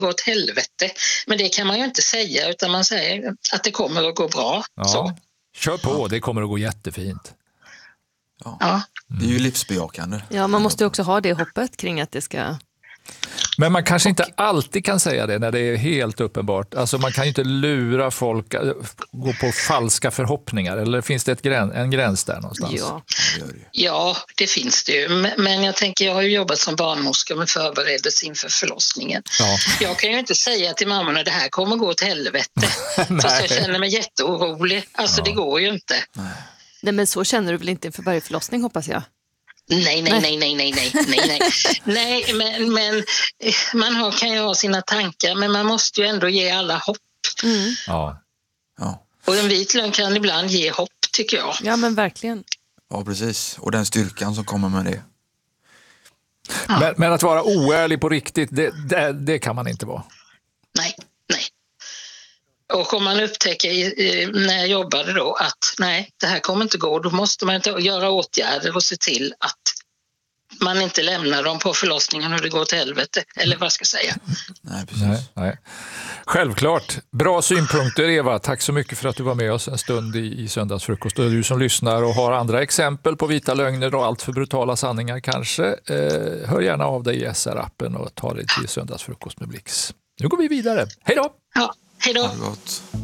gå åt helvete. Men det kan man ju inte säga, utan man säger att det kommer att gå bra. Ja. Så. Kör på, det kommer att gå jättefint. Ja. Det är ju livsbejakande. Ja, man måste också ha det hoppet kring att det ska... Men man kanske inte alltid kan säga det när det är helt uppenbart. Alltså man kan ju inte lura folk, gå på falska förhoppningar. Eller finns det en gräns där någonstans? Ja, det finns det ju. Men jag tänker, jag har ju jobbat som barnmorska med förberedelse inför förlossningen. Ja. Jag kan ju inte säga till mammorna, det här kommer gå åt helvete. För jag känner mig jätteorolig. Alltså det går ju inte. Nej, men så känner du väl inte för varje förlossning, hoppas jag? Nej, men man kan ju ha sina tankar, men man måste ju ändå ge alla hopp. Ja. Och en vit lön kan ibland ge hopp, tycker jag. Ja, men verkligen. Ja, precis. Och den styrkan som kommer med det. Men att vara oärlig på riktigt, det kan man inte vara. Nej. Och om man upptäcker när jag jobbade då att nej, det här kommer inte gå, då måste man göra åtgärder och se till att man inte lämnar dem på förlossningen och det går till helvete, eller vad ska jag säga. Nej, precis. Nej. Självklart. Bra synpunkter, Eva. Tack så mycket för att du var med oss en stund i Söndagsfrukost. Och du som lyssnar och har andra exempel på vita lögner och allt för brutala sanningar kanske, hör gärna av dig i SR-appen och ta dig till Söndagsfrukost med Blix. Nu går vi vidare. Hej då! Ja, hej då! Ha det gott.